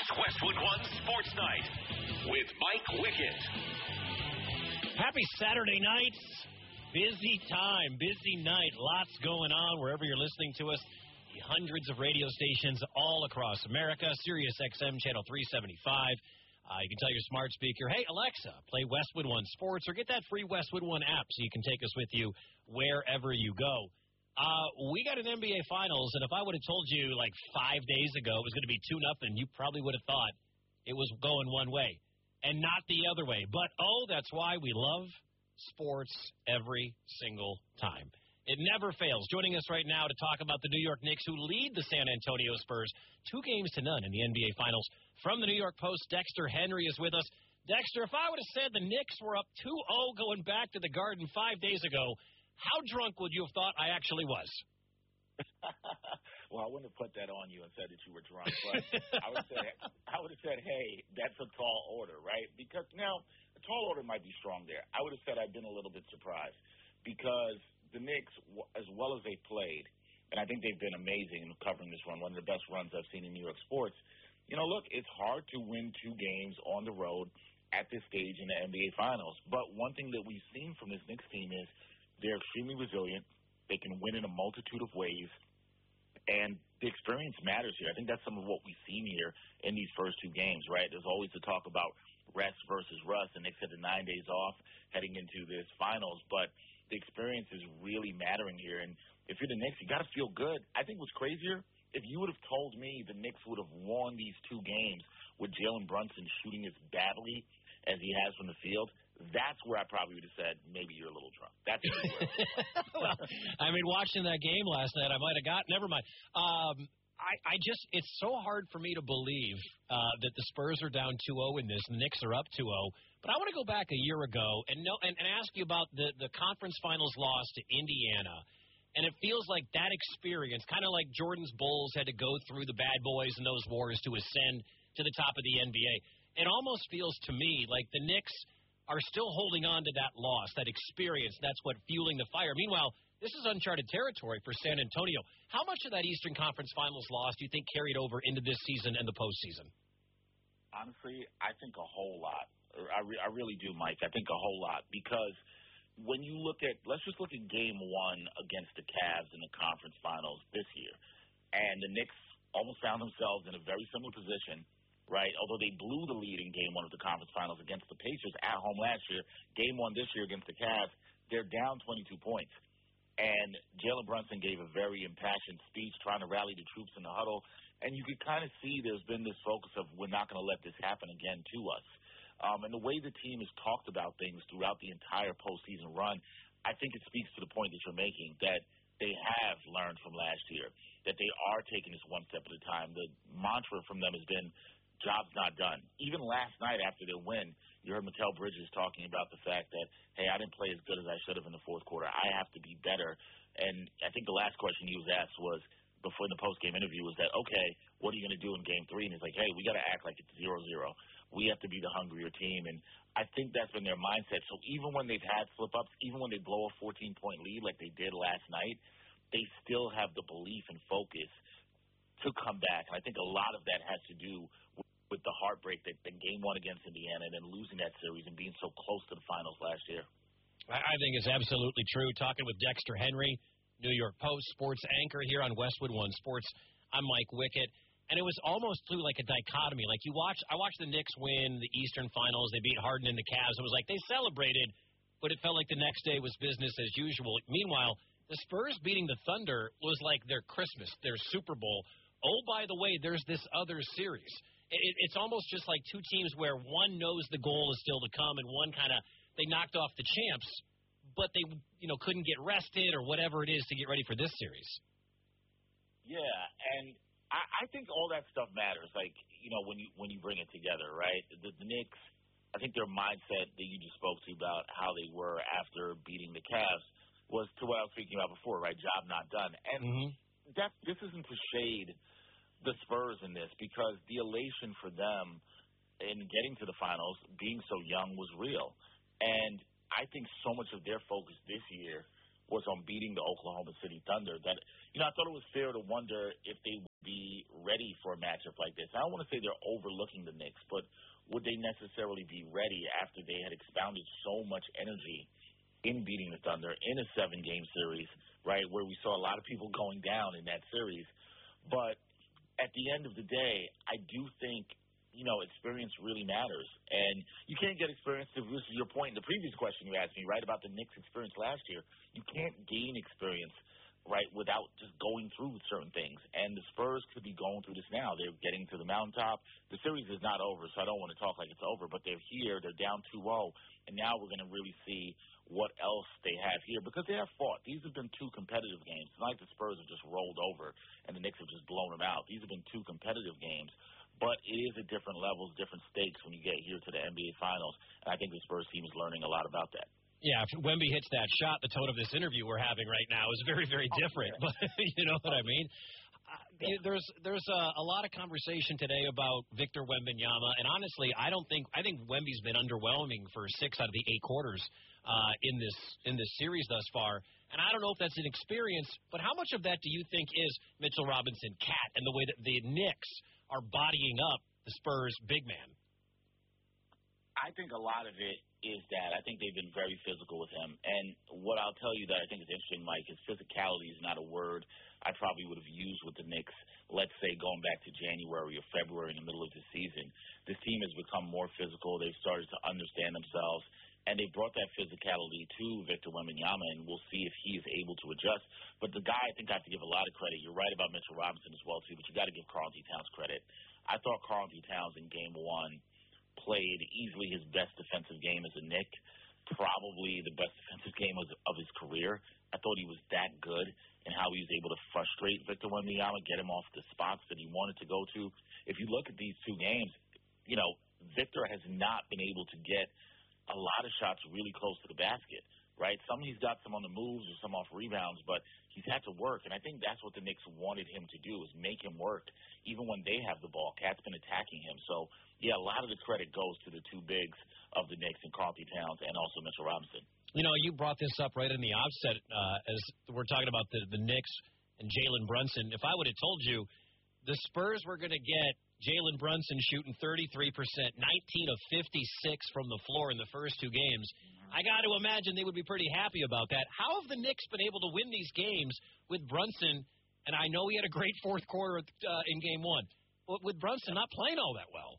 It's Westwood One Sports Night with Mike Wickett. Happy Saturday night. Busy time, busy night. Lots going on wherever you're listening to us. Hundreds of radio stations all across America. Sirius XM Channel 375. You can tell your smart speaker, hey, Alexa, play Westwood One Sports, or get that free Westwood One app so you can take us with you wherever you go. We got an NBA Finals, and if I would have told you like 5 days ago it was going to be 2-0, you probably would have thought it was going one way and not the other way. But, that's why we love sports every single time. It never fails. Joining us right now to talk about the New York Knicks, who lead the San Antonio Spurs 2-0 in the NBA Finals. From the New York Post, Dexter Henry is with us. Dexter, if I would have said the Knicks were up 2-0 going back to the Garden 5 days ago, how drunk would you have thought I actually was? Well, I wouldn't have put that on you and said that you were drunk, but I would have said, hey, that's a tall order, right? Because now, a tall order might be strong there. I would have said I've been a little bit surprised because the Knicks, as well as they played, and I think they've been amazing in covering this run, one of the best runs I've seen in New York sports. Look, it's hard to win 2 games on the road at this stage in the NBA Finals. But one thing that we've seen from this Knicks team is they're extremely resilient. They can win in a multitude of ways. And the experience matters here. I think that's some of what we've seen here in these first 2 games, right? There's always the talk about rest versus rust, and Knicks had the 9 days off heading into this Finals. But the experience is really mattering here. And if you're the Knicks, you got to feel good. I think what's crazier, if you would have told me the Knicks would have won these 2 games with Jalen Brunson shooting as badly as he has from the field, that's where I probably would have said, maybe you're a little drunk. That's well, watching that game last night, I might have got, never mind. It's so hard for me to believe that the Spurs are down 2-0 in this, and the Knicks are up 2-0. But I want to go back a year ago and ask you about the conference finals loss to Indiana. And it feels like that experience, kind of like Jordan's Bulls had to go through the bad boys and those wars to ascend to the top of the NBA. It almost feels to me like the Knicks are still holding on to that loss, that experience. That's what fueling the fire. Meanwhile, this is uncharted territory for San Antonio. How much of that Eastern Conference Finals loss do you think carried over into this season and the postseason? Honestly, I think a whole lot. I really do, Mike. I think a whole lot because when you look at, let's just look at Game 1 against the Cavs in the conference finals this year, and the Knicks almost found themselves in a very similar position, right? Although they blew the lead in Game 1 of the conference finals against the Pacers at home last year, Game 1 this year against the Cavs, they're down 22 points. And Jalen Brunson gave a very impassioned speech trying to rally the troops in the huddle, and you could kind of see there's been this focus of we're not going to let this happen again to us. And the way the team has talked about things throughout the entire postseason run, I think it speaks to the point that you're making, that they have learned from last year, that they are taking this one step at a time. The mantra from them has been, job's not done. Even last night after their win, you heard Mikal Bridges talking about the fact that, hey, I didn't play as good as I should have in the fourth quarter. I have to be better. And I think the last question he was asked was, before the post-game interview, was that, okay, what are you going to do in Game 3? And he's like, hey, we got to act like it's 0-0. We have to be the hungrier team. And I think that's been their mindset. So even when they've had slip-ups, even when they blow a 14-point lead like they did last night, they still have the belief and focus to come back. And I think a lot of that has to do with the heartbreak that Game 1 against Indiana and then losing that series and being so close to the finals last year. I think it's absolutely true. Talking with Dexter Henry, New York Post sports anchor here on Westwood One Sports. I'm Mike Wickett. And it was almost through like a dichotomy. Like I watched the Knicks win the Eastern Finals. They beat Harden and the Cavs. It was like they celebrated, but it felt like the next day was business as usual. Meanwhile, the Spurs beating the Thunder was like their Christmas, their Super Bowl. Oh, by the way, there's this other series. It's almost just like two teams where one knows the goal is still to come and one kind of, they knocked off the champs, but they, couldn't get rested or whatever it is to get ready for this series. Yeah, and I think all that stuff matters, like, when you bring it together, right? The Knicks, I think their mindset that you just spoke to about how they were after beating the Cavs was to what I was speaking about before, right? Job not done. And this isn't to shade the Spurs in this, because the elation for them in getting to the finals, being so young, was real. And I think so much of their focus this year was on beating the Oklahoma City Thunder that, I thought it was fair to wonder if they would be ready for a matchup like this. I don't want to say they're overlooking the Knicks, but would they necessarily be ready after they had expounded so much energy in beating the Thunder in a 7-game series, right, where we saw a lot of people going down in that series? But at the end of the day, I do think, experience really matters. And you can't get experience, this is your point in the previous question you asked me, right, about the Knicks' experience last year. You can't gain experience, right, without just going through certain things. And the Spurs could be going through this now. They're getting to the mountaintop. The series is not over, so I don't want to talk like it's over, but they're here. They're down 2-0, and now we're going to really see what else they have here, because they have fought. These have been 2 competitive games. It's not like the Spurs have just rolled over and the Knicks have just blown them out. These have been 2 competitive games. But it is at different levels, different stakes when you get here to the NBA Finals. And I think the Spurs team is learning a lot about that. Yeah, if Wemby hits that shot, the tone of this interview we're having right now is very, very different. Yeah. But you know what I mean? There's a lot of conversation today about Victor Wembanyama, and honestly, I think Wemby's been underwhelming for 6 out of the 8 quarters in this series thus far. And I don't know if that's an experience, but how much of that do you think is Mitchell Robinson, Cat, and the way that the Knicks are bodying up the Spurs big man? I think a lot of it is that I think they've been very physical with him. And what I'll tell you that I think is interesting, Mike, is physicality is not a word I probably would have used with the Knicks, let's say, going back to January or February in the middle of the season. This team has become more physical. They've started to understand themselves, and they brought that physicality to Victor Wembanyama, and we'll see if he is able to adjust. But the guy, I think I have to give a lot of credit. You're right about Mitchell Robinson as well, too, but you got to give Karl-Anthony Towns credit. I thought Karl-Anthony Towns in Game 1 played easily his best defensive game as a Knick, probably the best defensive game of his career. I thought he was that good in how he was able to frustrate Victor Wembanyama, get him off the spots that he wanted to go to. If you look at these 2 games, Victor has not been able to get a lot of shots really close to the basket, right? Some he's got some on the moves or some off rebounds, but he's had to work, and I think that's what the Knicks wanted him to do, is make him work even when they have the ball. Cat's been attacking him. So, yeah, a lot of the credit goes to the 2 bigs of the Knicks, and Karl-Anthony Towns and also Mitchell Robinson. You brought this up right in the offset as we're talking about the Knicks and Jalen Brunson. If I would have told you the Spurs were going to get Jalen Brunson shooting 33%, 19 of 56 from the floor in the first 2 games, I got to imagine they would be pretty happy about that. How have the Knicks been able to win these games with Brunson? And I know he had a great fourth quarter in Game 1, but with Brunson not playing all that well.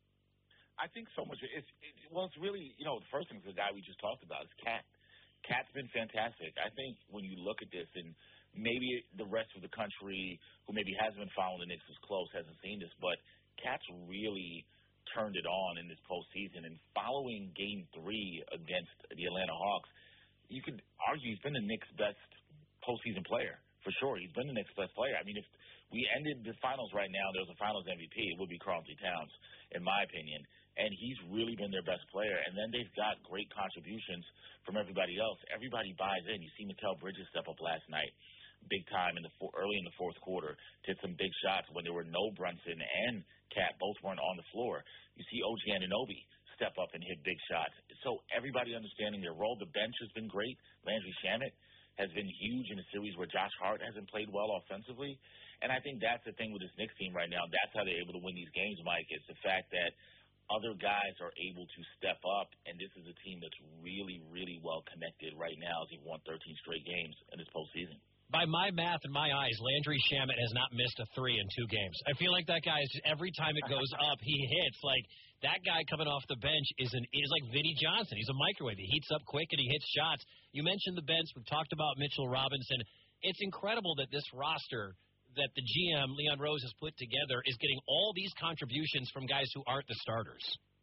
I think so much. It's really, the first thing is the guy we just talked about is Cat. Cat's been fantastic. I think when you look at this, and maybe the rest of the country who maybe hasn't been following the Knicks as close hasn't seen this, but Cat's really turned it on in this postseason. And following Game 3 against the Atlanta Hawks, you could argue he's been the Knicks' best postseason player, for sure. He's been the Knicks' best player. I mean, if we ended the finals right now, there was a finals MVP, it would be Karl-Anthony Towns, in my opinion. And he's really been their best player. And then they've got great contributions from everybody else. Everybody buys in. You see Mikal Bridges step up last night, big time early in the fourth quarter, hit some big shots when there were no Brunson and Cat, both weren't on the floor. You see OG Anunoby step up and hit big shots. So everybody understanding their role. The bench has been great. Landry Shamet has been huge in a series where Josh Hart hasn't played well offensively. And I think that's the thing with this Knicks team right now. That's how they're able to win these games, Mike, is the fact that other guys are able to step up, and this is a team that's really, really well connected right now as they've won 13 straight games in this postseason. By my math and my eyes, Landry Shamet has not missed a 3 in 2 games. I feel like that guy is every time it goes up, he hits. Like that guy coming off the bench is like Vinnie Johnson. He's a microwave. He heats up quick and he hits shots. You mentioned the bench. We've talked about Mitchell Robinson. It's incredible that this roster that the GM, Leon Rose, has put together is getting all these contributions from guys who aren't the starters.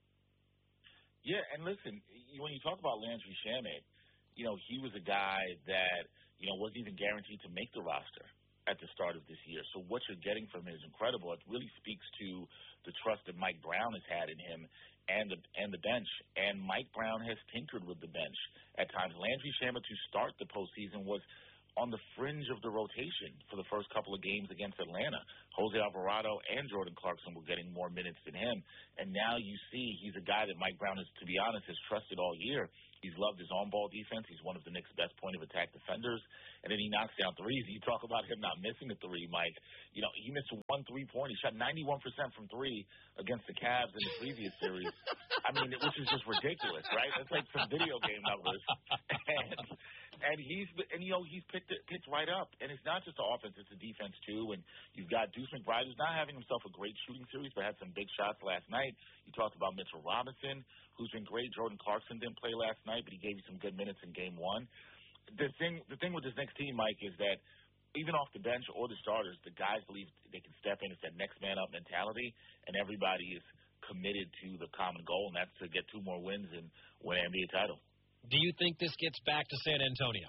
Yeah, and listen, when you talk about Landry Shamet, he was a guy that, wasn't even guaranteed to make the roster at the start of this year. So what you're getting from him is incredible. It really speaks to the trust that Mike Brown has had in him and the bench. And Mike Brown has tinkered with the bench at times. Landry Shamet, to start the postseason, was on the fringe of the rotation for the first couple of games against Atlanta. Jose Alvarado and Jordan Clarkson were getting more minutes than him. And now you see he's a guy that Mike Brown, to be honest, has trusted all year. He's loved his on-ball defense. He's one of the Knicks' best point-of-attack defenders. And then he knocks down threes. You talk about him not missing a three, Mike. You know, he missed one three-pointer. He shot 91% from three against the Cavs in the previous series. I mean, which is just ridiculous, right? That's like some video game numbers. And he's picked right up. And it's not just the offense, it's the defense too. And you've got Deuce McBride, who's not having himself a great shooting series, but had some big shots last night. You talked about Mitchell Robinson, who's been great. Jordan Clarkson didn't play last night, but he gave you some good minutes in game one. The thing with this next team, Mike, is that even off the bench or the starters, the guys believe they can step in. It's that next man up mentality, and everybody is committed to the common goal, and that's to get 2 more wins and win an NBA title. Do you think this gets back to San Antonio?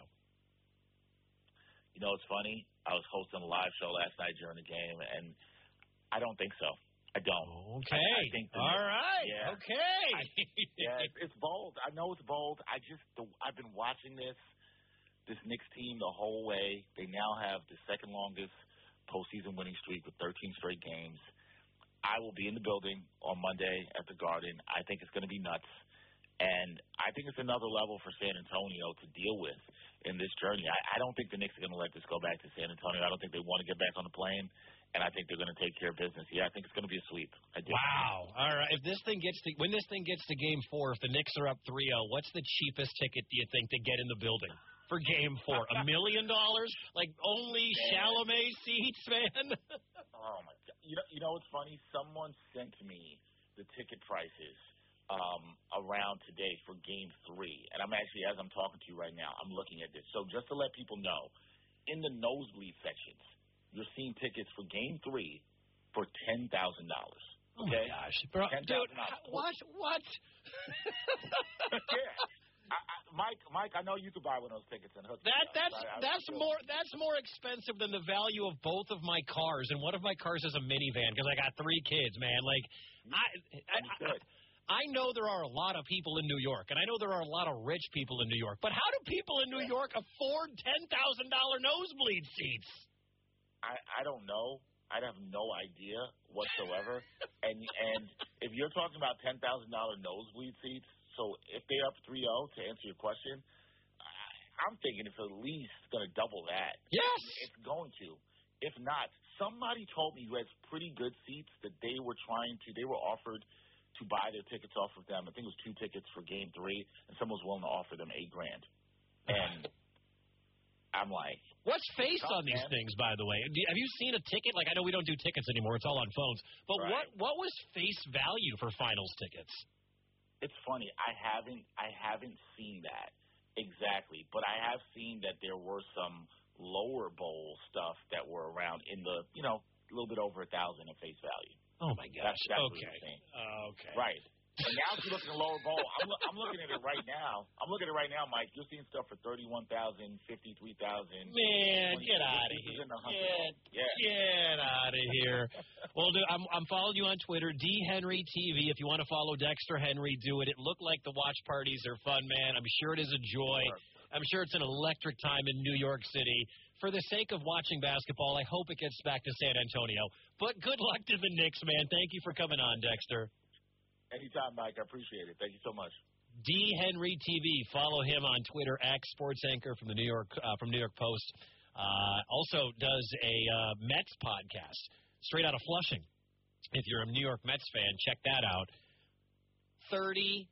You know, it's funny. I was hosting a live show last night during the game, and I don't think so. I don't. Okay. I think all right. Yeah. Okay. It's bold. I know it's bold. I've been watching this Knicks team the whole way. They now have the second longest postseason winning streak with 13 straight games. I will be in the building on Monday at the Garden. I think it's going to be nuts. And I think it's another level for San Antonio to deal with in this journey. I don't think the Knicks are going to let this go back to San Antonio. I don't think they want to get back on the plane, and I think they're going to take care of business. Yeah, I think it's going to be a sweep. I do. Wow. All right. When this thing gets to Game 4, if the Knicks are up 3-0, what's the cheapest ticket do you think to get in the building for Game 4? $1 million? Like only Chalamet seats, man? Oh my God. You know what's funny? Someone sent me the ticket prices around today for Game 3. And I'm actually, as I'm talking to you right now, I'm looking at this. So just to let people know, in the nosebleed sections, you're seeing tickets for Game 3 for $10,000. Okay? Oh, my gosh. Bro, dude, what? Yeah. Mike, I know you could buy one of those tickets and hook that's more expensive than the value of both of my cars, and one of my cars is a minivan because I got 3 kids, man. Like, I know there are a lot of people in New York, and I know there are a lot of rich people in New York, but how do people in New York afford $10,000 nosebleed seats? I don't know. I have no idea whatsoever. and if you're talking about $10,000 nosebleed seats, so if they're up 3-0, to answer your question, I'm thinking it's at least going to double that. Yes. It's going to. If not, somebody told me who has pretty good seats that they were offered to buy their tickets off of them. I think it was 2 tickets for Game 3, and someone was willing to offer them $8,000. And I'm like, what's face on these things, by the way? Have you seen a ticket? Like, I know we don't do tickets anymore; it's all on phones. But right. What was face value for finals tickets? It's funny. I haven't seen that exactly, but I have seen that there were some lower bowl stuff that were around in the a little bit over $1,000 at face value. Oh, my gosh. That's okay. Okay. Right. And now if you look at the lower bowl, I'm looking at it right now. Mike. You're seeing stuff for $31,000, $53,000. Man, get out of here. Get out of here. Well, dude, I'm following you on Twitter, DHenryTV. If you want to follow Dexter Henry, do it. It looked like the watch parties are fun, man. I'm sure it is a joy. I'm sure it's an electric time in New York City. For the sake of watching basketball, I hope it gets back to San Antonio. But good luck to the Knicks, man. Thank you for coming on, Dexter. Anytime, Mike. I appreciate it. Thank you so much. DHenryTV. Follow him on Twitter, sports anchor from the New York Post. Also does a Mets podcast straight out of Flushing. If you're a New York Mets fan, check that out. $30,000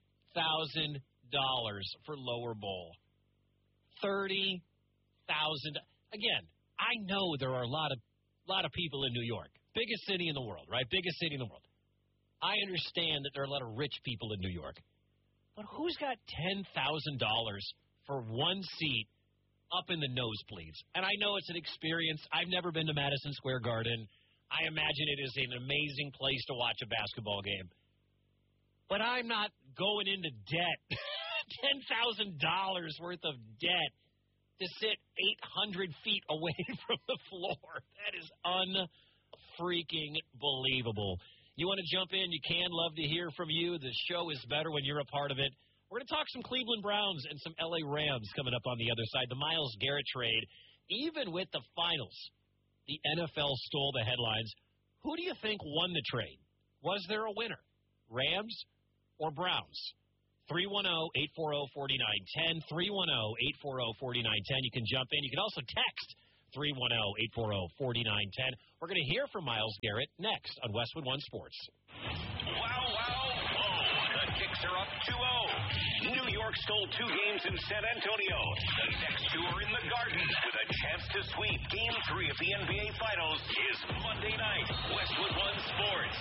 for lower bowl. $30,000. Again, I know there are a lot of people in New York. Biggest city in the world, right? Biggest city in the world. I understand that there are a lot of rich people in New York. But who's got $10,000 for one seat up in the nosebleeds? And I know it's an experience. I've never been to Madison Square Garden. I imagine it is an amazing place to watch a basketball game. But I'm not going into debt. $10,000 worth of debt to sit 800 feet away from the floor. That is unfreaking believable. You want to jump in, you can. Love to hear from you. The show is better when you're a part of it. We're going to talk some Cleveland Browns and some L.A. Rams coming up on the other side. The Myles Garrett trade even with the finals, the NFL stole the headlines. Who do you think won the trade? Was there a winner? Rams or Browns? 310-840-4910, 310-840-4910. You can jump in. You can also text 310-840-4910. We're going to hear from Myles Garrett next on Westwood One Sports. Wow, wow, whoa. The Kicks are up 2-0. New York stole 2 games in San Antonio. The next 2 are in the Garden with a chance to sweep Game 3 of the NBA Finals is Monday night. Westwood One Sports.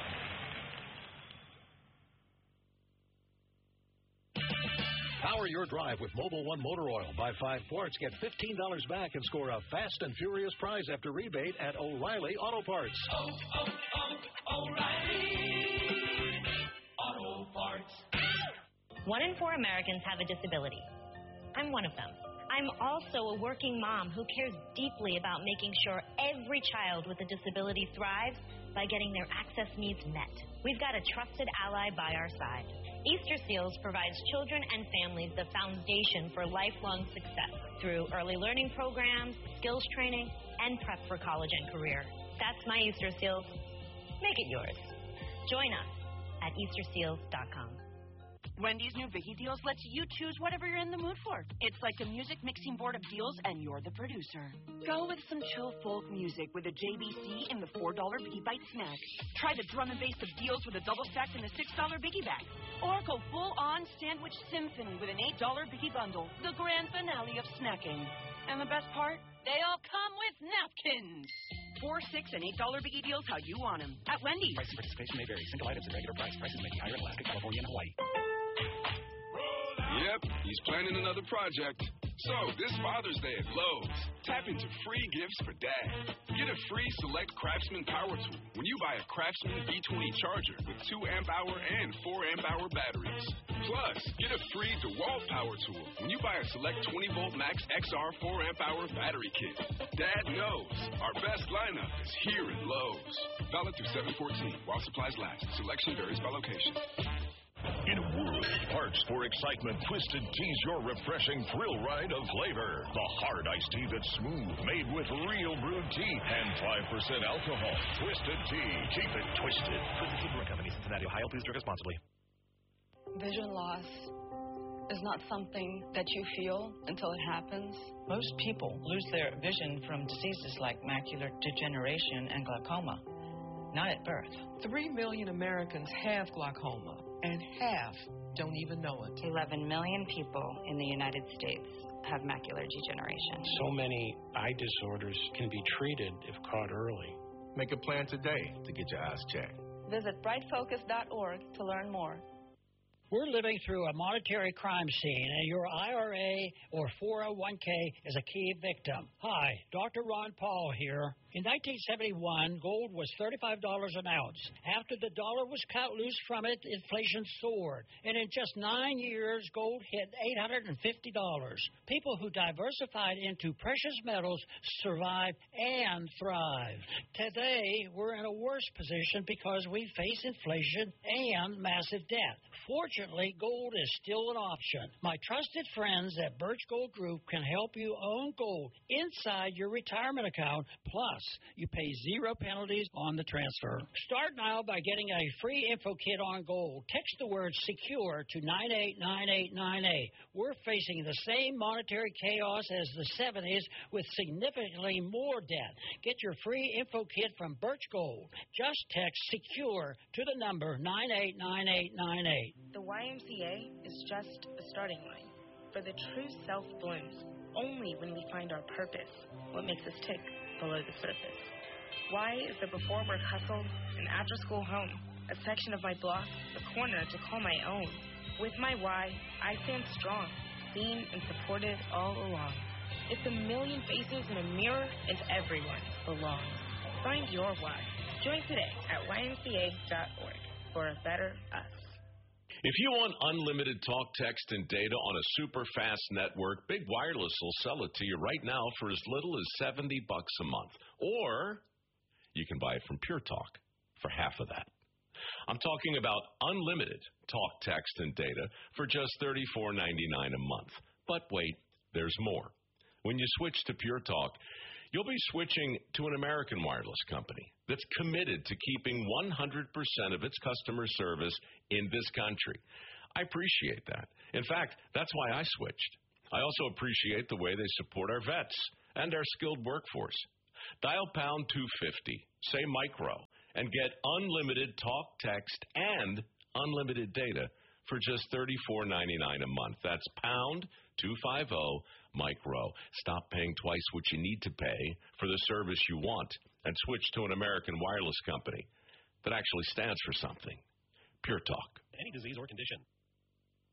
Power your drive with Mobil 1 Motor Oil. Buy 5 quarts, get $15 back, and score a fast and furious prize after rebate at O'Reilly Auto Parts. O'Reilly Auto Parts. 1 in 4 Americans have a disability. I'm one of them. I'm also a working mom who cares deeply about making sure every child with a disability thrives by getting their access needs met. We've got a trusted ally by our side. Easter Seals provides children and families the foundation for lifelong success through early learning programs, skills training, and prep for college and career. That's my Easter Seals. Make it yours. Join us at EasterSeals.com. Wendy's new Vicky Deals lets you choose whatever you're in the mood for. It's like a music mixing board of deals, and you're the producer. Go with some chill folk music with a JBC in the $4 Biggie Bite snack. Try the drum and bass of deals with a double stack in the $6 Biggie Bag. Or go full-on sandwich symphony with an $8 Biggie Bundle, the grand finale of snacking. And the best part? They all come with napkins. $4, $6, and $8 Biggie Deals how you want them. At Wendy's. Price and participation may vary. Single items at regular price. Prices may be higher in Alaska, California, and Hawaii. Yep, he's planning another project. So, this Father's Day at Lowe's, tap into free gifts for Dad. Get a free Select Craftsman Power Tool when you buy a Craftsman V20 charger with 2 amp-hour and 4 amp-hour batteries. Plus, get a free DeWalt Power Tool when you buy a Select 20-volt Max XR 4 amp-hour battery kit. Dad knows our best lineup is here at Lowe's. Valid through 7/14 while supplies last. Selection varies by location. In a world parched for excitement, Twisted Tea's your refreshing thrill ride of flavor. The hard iced tea that's smooth, made with real brewed tea and 5% alcohol. Twisted Tea. Keep it twisted. Twisted Tea Brewing Company, Cincinnati, Ohio. Please drink responsibly. Vision loss is not something that you feel until it happens. Most people lose their vision from diseases like macular degeneration and glaucoma, not at birth. 3 million Americans have glaucoma, and half don't even know it. 11 million people in the United States have macular degeneration. So many eye disorders can be treated if caught early. Make a plan today to get your eyes checked. Visit brightfocus.org to learn more. We're living through a monetary crime scene, and your IRA or 401k is a key victim. Hi, Dr. Ron Paul here. In 1971, gold was $35 an ounce. After the dollar was cut loose from it, inflation soared. And in just 9 years, gold hit $850. People who diversified into precious metals survived and thrived. Today, we're in a worse position because we face inflation and massive debt. Fortunately, gold is still an option. My trusted friends at Birch Gold Group can help you own gold inside your retirement account. Plus, you pay 0 penalties on the transfer. Start now by getting a free info kit on gold. Text the word SECURE to 989898. We're facing the same monetary chaos as the 70s with significantly more debt. Get your free info kit from Birch Gold. Just text SECURE to the number 989898. The YMCA is just a starting line, for the true self blooms only when we find our purpose, what makes us tick below the surface. Y is the before work hustle, an after school home, a section of my block, a corner to call my own. With my Y, I stand strong, seen and supported all along. It's a million faces in a mirror, and everyone belongs. Find your Y. Join today at ymca.org for a better us. If you want unlimited talk, text, and data on a super fast network, Big Wireless will sell it to you right now for as little as $70 a month. Or you can buy it from Pure Talk for half of that. I'm talking about unlimited talk, text, and data for just $34.99 a month. But wait, there's more. When you switch to Pure Talk, you'll be switching to an American wireless company that's committed to keeping 100% of its customer service in this country. I appreciate that. In fact, that's why I switched. I also appreciate the way they support our vets and our skilled workforce. Dial pound 250, say micro, and get unlimited talk, text, and unlimited data for just $34.99 a month. That's pound 250 micro. Stop paying twice what you need to pay for the service you want and switch to an American wireless company that actually stands for something. Pure Talk. Any disease or condition.